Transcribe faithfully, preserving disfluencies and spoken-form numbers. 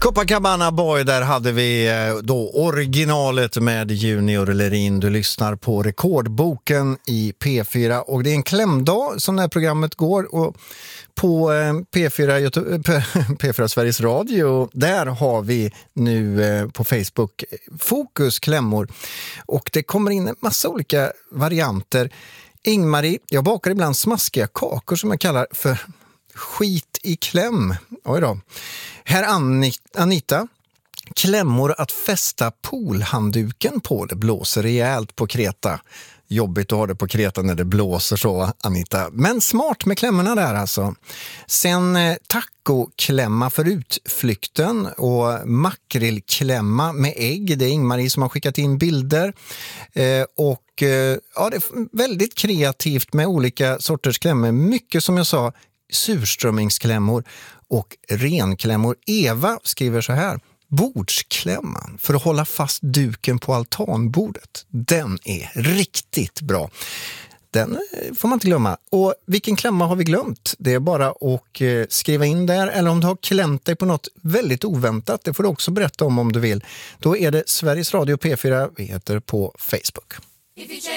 Copacabana Boy, där hade vi då originalet med Junior Lerin. Du lyssnar på Rekordboken i P fyra och det är en klämdag som det här programmet går och på P fyra, Göte- P fyra Sveriges Radio, där har vi nu på Facebook fokus klämmor och det kommer in en massa olika varianter. Ingmarie, jag bakar ibland smaskiga kakor som jag kallar för skit i kläm. Oj då. Här Anita, klämmor att fästa poolhandduken på. Det blåser rejält på Kreta. Jobbigt att ha det på Kreta när det blåser så, Anita. Men smart med klämmorna där alltså. Sen eh, tacoklämma för utflykten och makrillklämma med ägg. Det är Ingmarie som har skickat in bilder. Eh, och eh, ja, det är väldigt kreativt med olika sorters klämmor. Mycket som jag sa, surströmmingsklämmor och renklämmor. Eva skriver så här: bordsklämman för att hålla fast duken på altanbordet. Den är riktigt bra. Den får man inte glömma. Och vilken klämma har vi glömt? Det är bara att skriva in där. Eller om du har klämt dig på något väldigt oväntat, det får du också berätta om om du vill. Då är det Sveriges Radio P fyra, vi heter på Facebook.